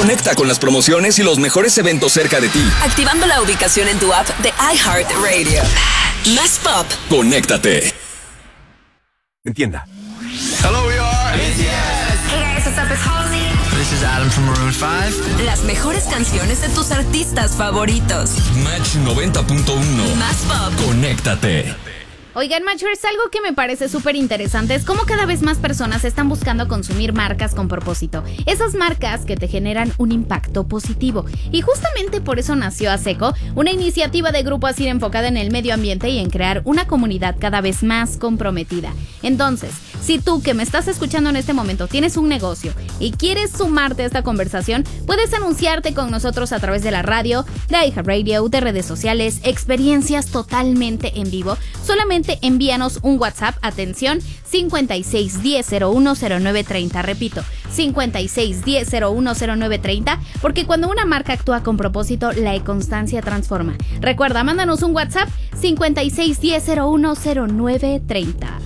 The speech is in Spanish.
Conecta con las promociones y los mejores eventos cerca de ti. Activando la ubicación en tu app de iHeartRadio. Más pop. Conéctate. Entienda. Hello, we are BTS. Hey guys, what's up? It's Halsey. This is Adam from Maroon 5. Las mejores canciones de tus artistas favoritos. Match 90.1. Más pop. Conéctate. Oigan, Matchers, algo que me parece súper interesante es cómo cada vez más personas están buscando consumir marcas con propósito. Esas marcas que te generan un impacto positivo. Y justamente por eso nació ASECO, una iniciativa de Grupo ASIR enfocada en el medio ambiente y en crear una comunidad cada vez más comprometida. Entonces, si tú que me estás escuchando en este momento tienes un negocio y quieres sumarte a esta conversación, puedes anunciarte con nosotros a través de la radio, de iHeartRadio, de redes sociales, experiencias totalmente en vivo. Solamente envíanos un WhatsApp, atención, 5610010930, repito, 5610010930, porque cuando una marca actúa con propósito, la constancia transforma. Recuerda, mándanos un WhatsApp, 5610010930.